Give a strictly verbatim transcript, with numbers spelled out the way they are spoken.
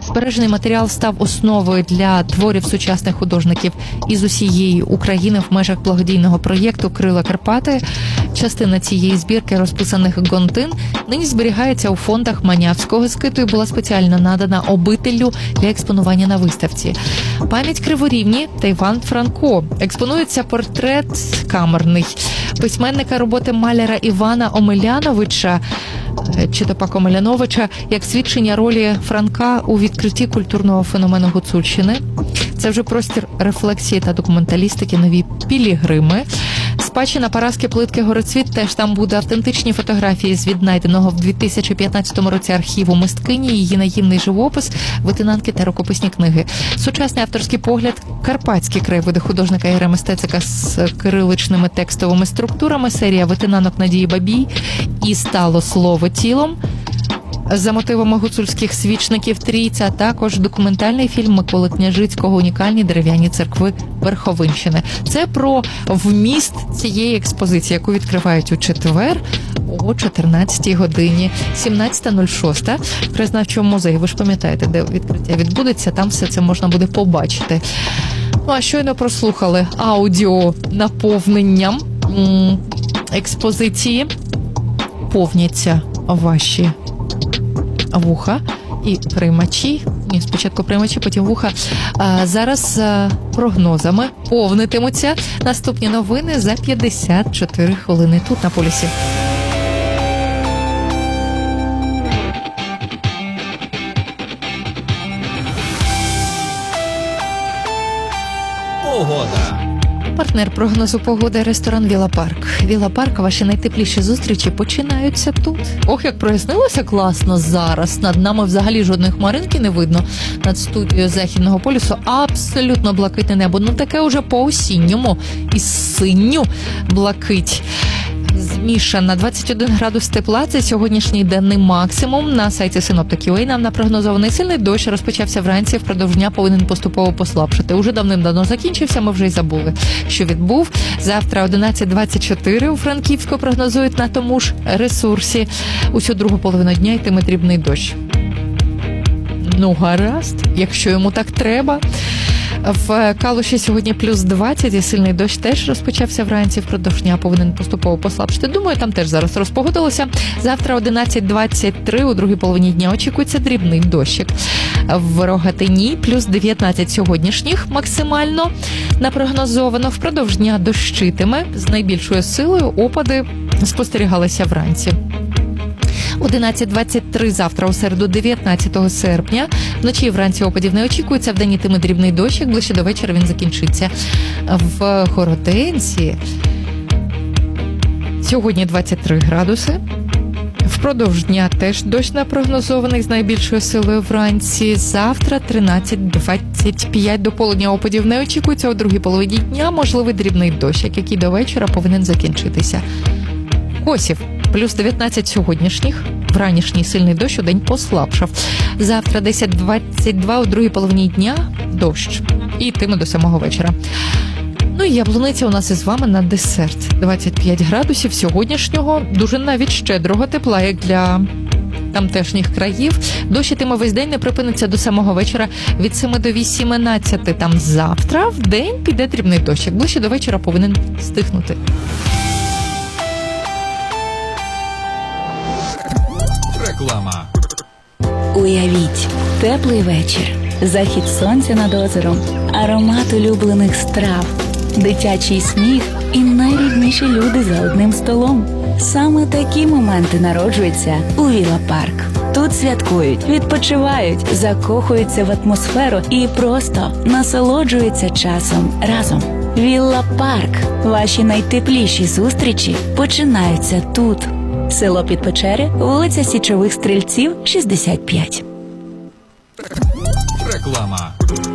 Збережений матеріал став основою для творів сучасних художників із усієї України в межах благодійного проєкту «Крила Карпати». Частина цієї збірки розписаних гонтин нині зберігається у фондах Манявського скиту і була спеціально надана обителлю для експонування на виставці. Пам'ять Криворівні та Іван Франко. Експонується портрет камерний письменника роботи маляра Івана Омеляновича, чи то пак Омеляновича, як свідчення ролі Франка у відкритті культурного феномену Гуцульщини. Це вже простір рефлексії та документалістики, нові пілігрими. Спадщина Параски Плитки Горецвіт, теж там буде автентичні фотографії з віднайденого в дві тисячі п'ятнадцятому році архіву мисткині, її наївний живопис, витинанки та рукописні книги. Сучасний авторський погляд, карпатські краєвиди художника Ігоря Мистецика з кириличними текстовими структурами, серія витинанок Надії Бабій і «Стало слово тілом» за мотивами гуцульських свічників Трійця, а також документальний фільм Миколи Княжицького «Унікальні дерев'яні церкви Верховинщини». Це про вміст цієї експозиції, яку відкривають у четвер о чотирнадцятій годині, сімнадцята нуль шість в Краєзнавчому музеї. Ви ж пам'ятаєте, де відкриття відбудеться, там все це можна буде побачити. Ну, а щойно прослухали аудіо наповненням експозиції. Повняться ваші вуха і приймачі. Ні, спочатку приймачі, потім вуха. А зараз а, прогнозами повнитимуться наступні новини за п'ятдесят чотири хвилини тут на Полюсі. Погода. Партнер прогнозу погоди – ресторан «Віла Парк». «Віла Парк» – ваші найтепліші зустрічі починаються тут. Ох, як прояснилося класно зараз. Над нами взагалі жодної хмаринки не видно. Над студією Західного полюсу абсолютно блакитне небо. Ну таке уже по-осінньому. І синю блакить. Змішана двадцять один градус тепла, це сьогоднішній денний максимум. На сайті Синоптик точка ю а нам напрогнозований сильний дощ розпочався вранці, впродовж дня повинен поступово послабшати. Уже давним-давно закінчився, ми вже й забули, що відбув. Завтра одинадцять двадцять чотири у Франківську прогнозують на тому ж ресурсі. Усю другу половину дня йтиме дрібний дощ. Ну, гаразд, якщо йому так треба. В Калуші сьогодні плюс двадцять, і сильний дощ теж розпочався вранці, впродовж дня повинен поступово послабшити. Думаю, там теж зараз розпогодилося. Завтра одинадцять двадцять три, у другій половині дня очікується дрібний дощик. В Рогатині плюс дев'ятнадцять сьогоднішніх максимально напрогнозовано. Впродовж дня дощитиме, з найбільшою силою опади спостерігалися вранці. одинадцять двадцять три завтра, у середу, дев'ятнадцятого серпня. Вночі і вранці опадів не очікується, вдень йтиме дрібний дощик, ближче до вечора він закінчиться. В Городенці сьогодні двадцять три градуси. Впродовж дня теж дощ напрогнозований з найбільшою силою вранці. Завтра тринадцять двадцять п'ять, до полудня опадів не очікується, у другій половині дня можливий дрібний дощик, який до вечора повинен закінчитися. Косів. Плюс дев'ятнадцять сьогоднішніх, вранішній сильний дощ удень послабшав. Завтра десять двадцять два, у другій половині дня дощ. І йтиме до самого вечора. Ну і Яблуниця у нас із вами на десерт. двадцять п'ять градусів сьогоднішнього, дуже навіть щедрого тепла, як для тамтешніх країв. Дощ ітиме весь день, не припиниться до самого вечора від семи до вісімнадцяти. Там завтра в день піде дрібний дощик. Ближче до вечора повинен стихнути. Реклама. Уявіть, теплий вечір, захід сонця над озером, аромат улюблених страв, дитячий сміх і найрідніші люди за одним столом. Саме такі моменти народжуються у Віла Парк. Тут святкують, відпочивають, закохуються в атмосферу і просто насолоджуються часом разом. Віла Парк. Ваші найтепліші зустрічі починаються тут. Село Підпечери, вулиця Січових Стрільців, шістдесят п'ять. Реклама.